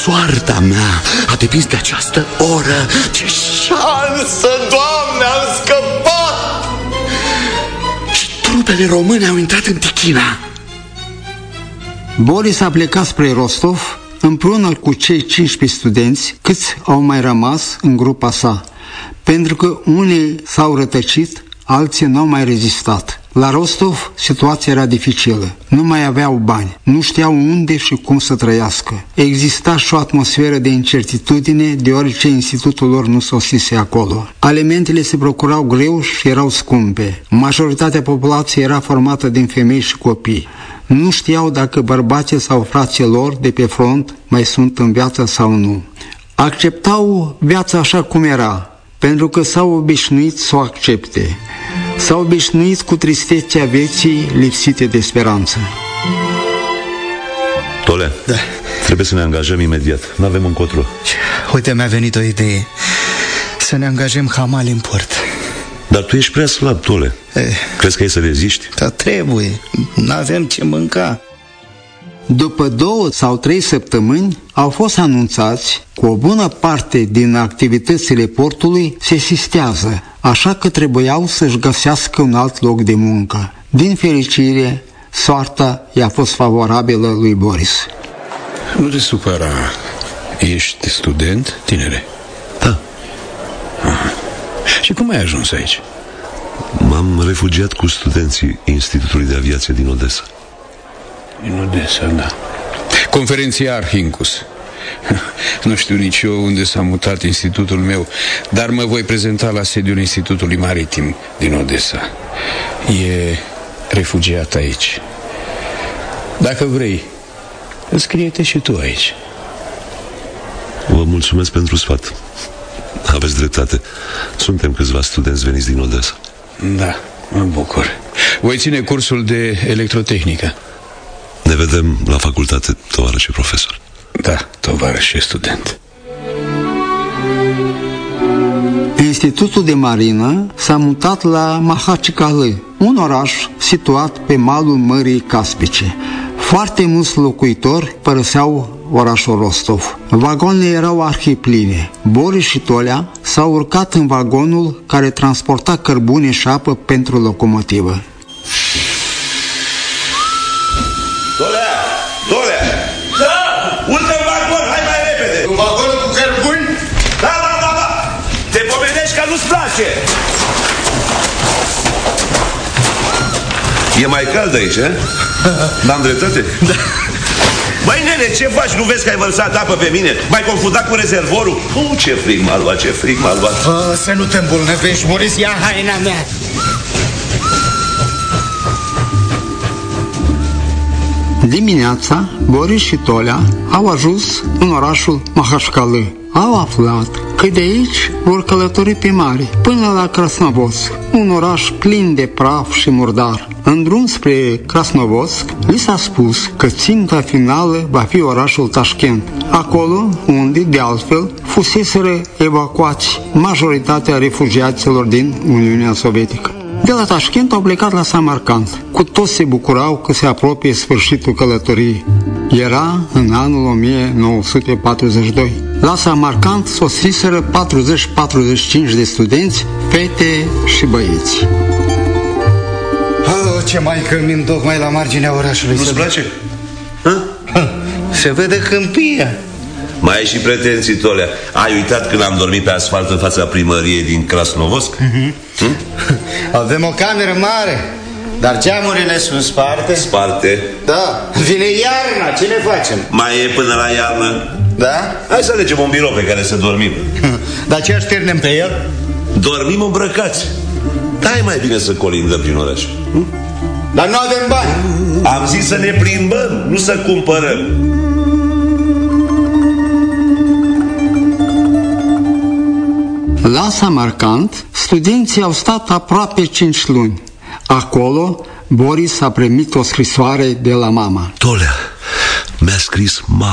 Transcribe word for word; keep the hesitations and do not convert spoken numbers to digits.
soarta mea a depins de această oră. Ce șansă, Doamne, am scăpat! Și trupele române au intrat în Tichina. Boris a plecat spre Rostov împreună cu cei cincisprezece studenți câți au mai rămas în grupa sa, pentru că unii s-au rătăcit, alții n-au mai rezistat. La Rostov situația era dificilă, nu mai aveau bani, nu știau unde și cum să trăiască. Exista și o atmosferă de incertitudine, deoarece institutul lor nu sosise acolo. Alimentele se procurau greu și erau scumpe. Majoritatea populației era formată din femei și copii. Nu știau dacă bărbații sau frații lor de pe front mai sunt în viață sau nu. Acceptau viața așa cum era, pentru că s-au obișnuit să o accepte. S-au obișnuit cu tristețea vieții lipsite de speranță. Tole, da. Trebuie să ne angajăm imediat. N-avem încotro. Uite, mi-a venit o idee. Să ne angajăm hamali în port. Dar tu ești prea slab, Tole. eh. Crezi că e să reziști? Dar trebuie, n-avem ce mânca. După două sau trei săptămâni au fost anunțați că o bună parte din activitățile portului se sistează, așa că trebuiau să-și găsească un alt loc de muncă. Din fericire, soarta i-a fost favorabilă lui Boris. Nu te supăra. Ești student, tinere? Da. Aha. Și cum ai ajuns aici? M-am refugiat cu studenții Institutului de Aviație din Odessa. Din Odessa, da. Conferențiar Hincus. Nu știu nici eu unde s-a mutat institutul meu, dar mă voi prezenta la sediul Institutului Maritim din Odessa. E refugiat aici. Dacă vrei, înscrie-te și tu aici. Vă mulțumesc pentru sfat. Aveți dreptate. Suntem câțiva studenți veniți din Odessa. Da, mă bucur. Voi ține cursul de electrotehnică. Ne vedem la facultate, tovarășe profesor. Da, tovarășe student. Institutul de Marină s-a mutat la Mahachicaly, un oraș situat pe malul Mării Caspice. Foarte mulți locuitori părăseau orașul Rostov. Vagoanele erau arhipline. Boris și Tolea s-au urcat în vagonul care transporta cărbune și apă pentru locomotivă. Tolea! Tolea! Da! Urcă în vagon, hai mai repede! Un vagon cu cărbuni? Da, da, da, da! Te pomenești că nu-ți place! E mai cald aici, eh? N-am dreptate? Da. Băi, nene, ce faci? Nu vezi că ai vărsat apă pe mine? M-ai confundat cu rezervorul? Uh, ce frig m-a luat, ce frig m-a luat. Oh, să nu te îmbolnăvești, Boris, ia haina mea. Dimineața, Boris și Tolea au ajuns în orașul Mahachicaly. Au aflat că de aici vor călători pe mare, până la Krasnovodsk, un oraș plin de praf și murdar. În drum spre Krasnovodsk, li s-a spus că ținta finală va fi orașul Tashkent, acolo unde, de altfel, fuseseră evacuați majoritatea refugiaților din Uniunea Sovietică. De la Tashkent au plecat la Samarkand. Cu toți se bucurau că se apropie sfârșitul călătoriei. Era în anul o mie nouă sute patruzeci și doi. La Samarkand sosiseră patruzeci patruzeci și cinci de studenți, fete și băieți. Oh, ce mai călmim tocmai la marginea orașului. Nu-ți place? Ha? Se vede câmpia. Mai ai și pretenții, Tolea. Ai uitat când am dormit pe asfalt în fața primăriei din Krasnovodsk? Uh-huh. hm? Avem o cameră mare, dar geamurile sunt sparte. Sparte? Da, vine iarna, ce ne facem? Mai e până la iarnă? Da? Hai să alegem un birou pe care să dormim. Dar ce așternem pe el? Dormim îmbrăcați. Dai mai bine să colindăm prin oraș. Hm? Dar nu avem bani. Am zis să ne plimbăm, nu să cumpărăm. La Samarkand, studenții au stat aproape cinci luni. Acolo, Boris a primit o scrisoare de la mama. Tolea, mi-a scris mama.